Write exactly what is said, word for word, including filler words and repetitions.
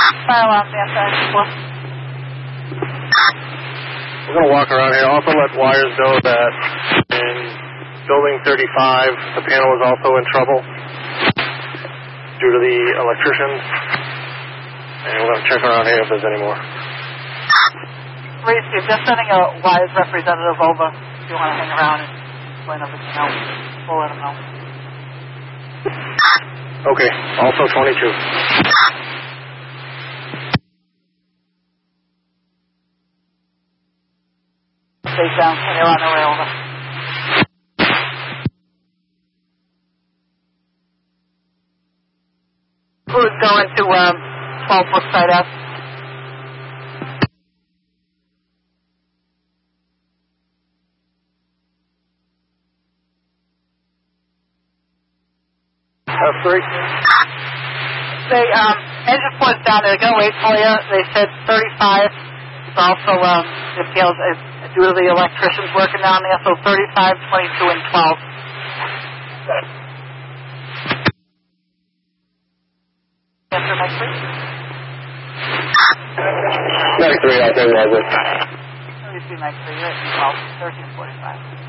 Fire alarm, Santa. We're going to walk around here. Also let wires know that in building thirty-five, the panel is also in trouble due to the electricians. And we're going to check around here if there's any more. Reese, you're just sending a wires representative over. If you want to hang around and explain everything else, we'll let them know. Okay, also twenty-two. Stay down, and you're on the way over. Who's going to um, twelve Brookside Ave? F three. They, um, engine four's down there. They're going to wait for you. They said thirty-five. It's also, um, it feels, it's due to the electricians working down there, so thirty-five, twenty-two, and twelve. Answer next week? ninety-three, I'll take that. thirty-two next week, twelve, thirteen, forty-five.